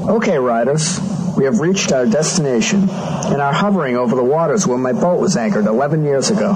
Okay, riders, we have reached our destination and are hovering over the waters where my boat was anchored 11 years ago.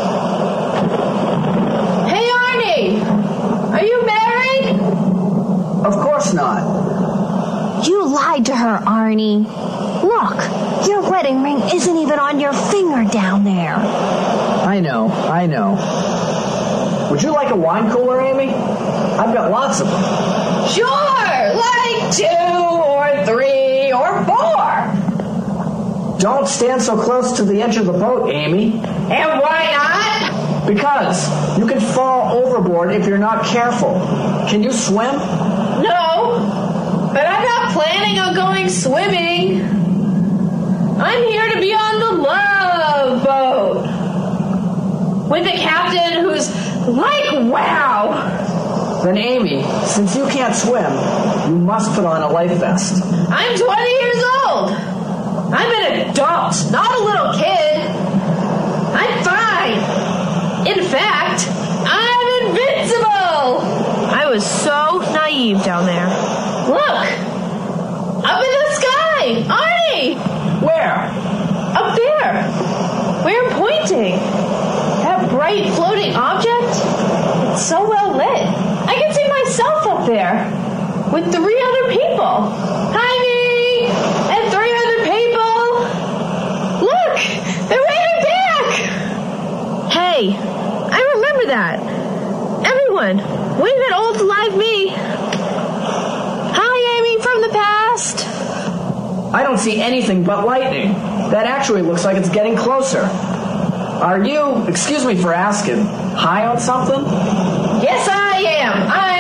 Hey, Arnie! Are you married? Of course not. You lied to her, Arnie. Look, your wedding ring isn't even on your finger down there. I know. Would you like a wine cooler, Amy? I've got lots of them. Sure, like 2 or 3 or 4. Don't stand so close to the edge of the boat, Amy. And why not? Because you can fall overboard if you're not careful. Can you swim? No, but I'm not planning on going swimming. I'm here to be on the Love Boat with a captain who's like wow. Then, Amy, since you can't swim, you must put on a life vest. I'm 20 years old. I'm an adult, not a little kid. I'm fine. In fact, I'm invincible. I was so naive down there. Look, up in the sky, Arnie. Where? Up there, where I'm pointing. That bright floating object, it's so well lit. I can see myself up there with 3 other people. Hi, me! And 3 other people. Look, they're waving back. Hey, I remember that. Everyone, wave at old live me. Hi, Amy from the past. I don't see anything but lightning. That actually looks like it's getting closer. Are you, excuse me for asking, high on something? Yes, I am.